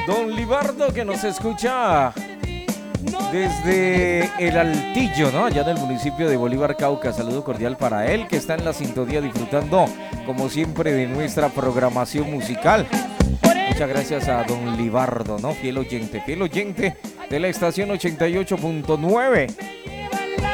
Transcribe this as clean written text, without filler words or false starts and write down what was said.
Don Libardo, que nos escucha desde el Altillo, ¿no? Allá en el municipio de Bolívar, Cauca. Saludo cordial para él, que está en la sintonía disfrutando, como siempre, de nuestra programación musical. Muchas gracias a don Libardo, ¿no? Fiel oyente de la estación 88.9